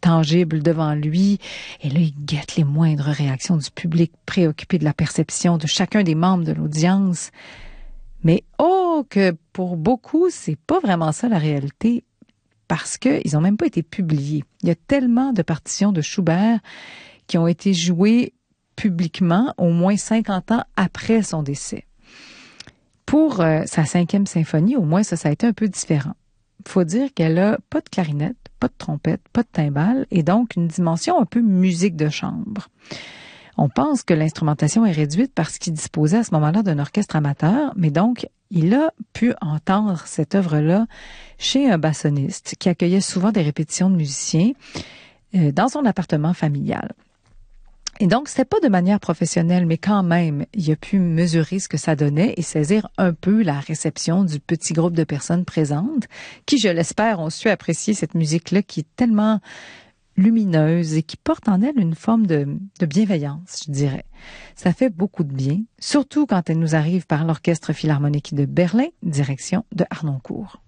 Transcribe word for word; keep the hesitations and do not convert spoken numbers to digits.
tangible devant lui. Et là, il guette les moindres réactions du public, préoccupé de la perception de chacun des membres de l'audience. Mais oh, que pour beaucoup, c'est pas vraiment ça la réalité, parce qu'ils ont même pas été publiés. Il y a tellement de partitions de Schubert qui ont été jouées publiquement au moins cinquante ans après son décès. Pour euh, sa cinquième symphonie, au moins, ça, ça a été un peu différent. Il faut dire qu'elle a pas de clarinette, pas de trompette, pas de timbale, et donc une dimension un peu musique de chambre. On pense que l'instrumentation est réduite parce qu'il disposait à ce moment-là d'un orchestre amateur, mais donc il a pu entendre cette œuvre-là chez un bassoniste qui accueillait souvent des répétitions de musiciens euh, dans son appartement familial. Et donc, c'était pas de manière professionnelle, mais quand même, il a pu mesurer ce que ça donnait et saisir un peu la réception du petit groupe de personnes présentes qui, je l'espère, ont su apprécier cette musique-là qui est tellement lumineuse et qui porte en elle une forme de, de bienveillance, je dirais. Ça fait beaucoup de bien, surtout quand elle nous arrive par l'Orchestre philharmonique de Berlin, direction de Harnoncourt.